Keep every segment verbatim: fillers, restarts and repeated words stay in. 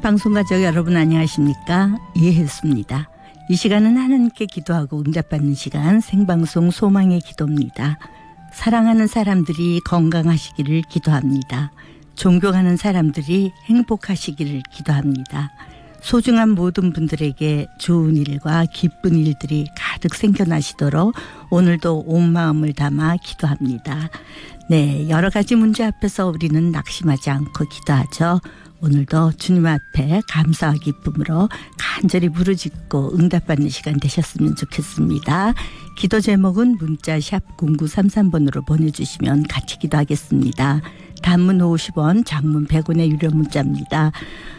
방송가족 여러분 안녕하십니까? 이혜수입니다. 이 시간은 하나님께 기도하고 응답받는 시간 생방송 소망의 기도입니다. 사랑하는 사람들이 건강하시기를 기도합니다. 존경하는 사람들이 행복하시기를 기도합니다. 소중한 모든 분들에게 좋은 일과 기쁜 일들이 가득 생겨나시도록 오늘도 온 마음을 담아 기도합니다. 네, 여러 가지 문제 앞에서 우리는 낙심하지 않고 기도하죠. 오늘도 주님 앞에 감사와 기쁨으로 간절히 부르짖고 응답받는 시간 되셨으면 좋겠습니다. 기도 제목은 문자 샵 공구삼삼 번으로 보내주시면 같이 기도하겠습니다. 단문 오십 원, 장문 백 원의 유료 문자입니다.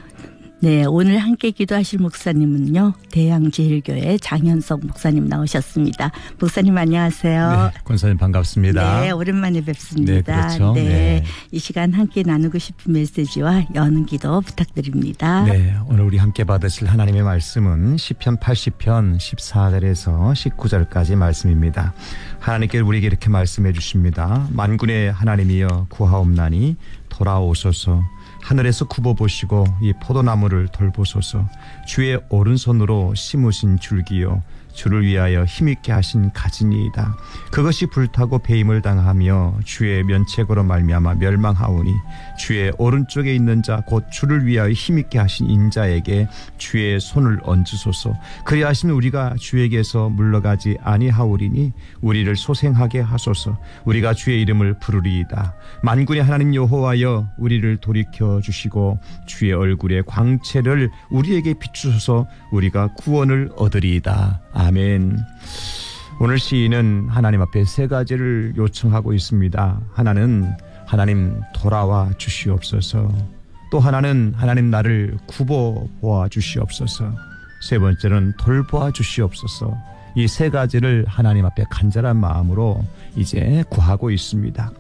네, 오늘 함께 기도하실 목사님은요, 대양제일교회 장현석 목사님 나오셨습니다. 목사님 안녕하세요. 네, 권사님 반갑습니다. 네, 오랜만에 뵙습니다. 네, 그렇죠. 네, 네. 이 시간 함께 나누고 싶은 메시지와 여는 기도 부탁드립니다. 네, 오늘 우리 함께 받으실 하나님의 말씀은 시편 팔십 편 십사 절에서 십구 절까지 말씀입니다. 하나님께 우리에게 이렇게 말씀해 주십니다. 만군의 하나님이여 구하옵나니 돌아오소서. 하늘에서 굽어보시고 이 포도나무를 돌보소서. 주의 오른손으로 심으신 줄기요 주를 위하여 힘있게 하신 가지니이다. 그것이 불타고 배임을 당하며 주의 면책으로 말미암아 멸망하오니 주의 오른쪽에 있는 자 곧 주를 위하여 힘있게 하신 인자에게 주의 손을 얹으소서. 그리하시면 우리가 주에게서 물러가지 아니하오리니 우리를 소생하게 하소서. 우리가 주의 이름을 부르리이다. 만군의 하나님 여호와여 우리를 돌이켜 주시고 주의 얼굴의 광채를 우리에게 비추소서. 우리가 구원을 얻으리이다. 아멘. 오늘 시인은 하나님 앞에 세 가지를 요청하고 있습니다. 하나는 하나님 돌아와 주시옵소서. 또 하나는 하나님 나를 굽어 보아 주시옵소서. 세 번째는 돌보아 주시옵소서. 이 세 가지를 하나님 앞에 간절한 마음으로 이제 구하고 있습니다.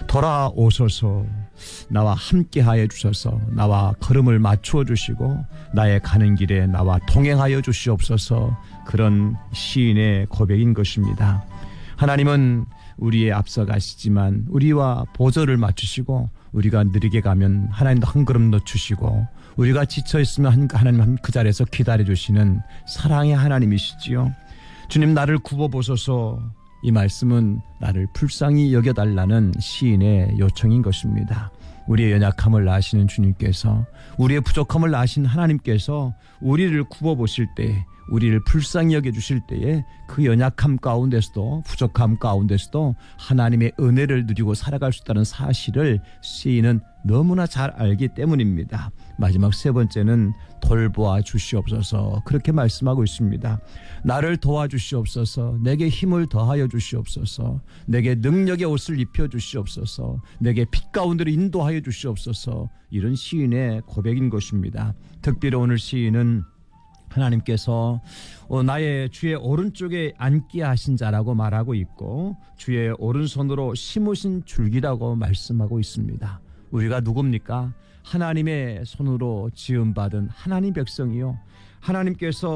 돌아오소서. 나와 함께하여 주셔서 나와 걸음을 맞추어 주시고 나의 가는 길에 나와 동행하여 주시옵소서. 그런 시인의 고백인 것입니다. 하나님은 우리의 앞서 가시지만 우리와 보조를 맞추시고 우리가 느리게 가면 하나님도 한 걸음 늦추시고 우리가 지쳐있으면 하나님 그 자리에서 기다려주시는 사랑의 하나님이시지요. 주님 나를 굽어보소서. 이 말씀은 나를 불쌍히 여겨달라는 시인의 요청인 것입니다. 우리의 연약함을 아시는 주님께서 우리의 부족함을 아신 하나님께서 우리를 굽어보실 때 우리를 불쌍히 여겨주실 때에 그 연약함 가운데서도 부족함 가운데서도 하나님의 은혜를 누리고 살아갈 수 있다는 사실을 시인은 너무나 잘 알기 때문입니다. 마지막 세 번째는 돌보아 주시옵소서. 그렇게 말씀하고 있습니다. 나를 도와주시옵소서. 내게 힘을 더하여 주시옵소서. 내게 능력의 옷을 입혀 주시옵소서. 내게 빛 가운데로 인도하여 주시옵소서. 이런 시인의 고백인 것입니다. 특별히 오늘 시인은 하나님께서 나의 주의 오른쪽에 앉게 하신 자라고 말하고 있고 주의 오른손으로 심으신 줄기라고 말씀하고 있습니다. 우리가 누굽니까? 하나님의 손으로 지음받은 하나님 백성이요. 하나님께서